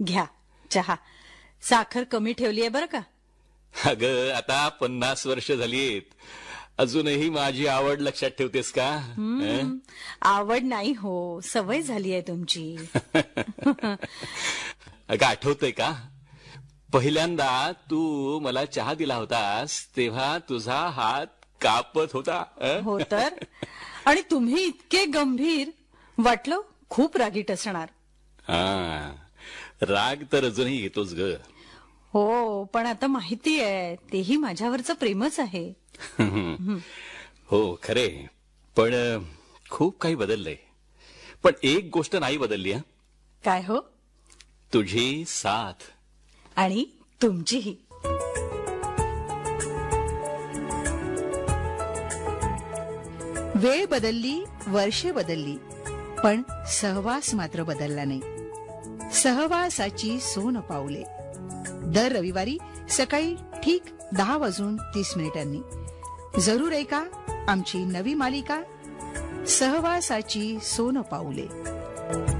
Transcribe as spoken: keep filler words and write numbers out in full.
घ्या चहा. साखर कमी ठेवली आहे बरं का. अगं आता पन्नास वर्ष झालीत, अजूनही माझी आवड लक्षात ठेवतेस का? हं? आवड नाही हो, सवय झाली आहे तुमची. अगं आठवतंय का, पहिल्यांदा तू मला चहा दिला होतास तेव्हा तुझा हात कापत होता. अं? हो तर. आणि तुम्ही इतके गंभीर, वाटलं खूप रागीट असणार. हा, राग तर अजूनही येतोच ग. हो, पण आता माहिती आहे तेही माझ्यावरचं प्रेमच आहे. हो खरे, पण खूप काही बदललंय. पण एक गोष्ट नाही बदलली. हा, काय हो? तुझी साथ. आणि तुमचीही. वेळ बदलली, वर्षे बदलली, पण सहवास मात्र बदलला नाही. सहवासाची सोन पाऊले. दर रविवारी सकाळी ठीक दहा वाजून तीस मिनिटांनी जरूर ऐका आमची नवी मालिका सहवासाची सोन पाऊले.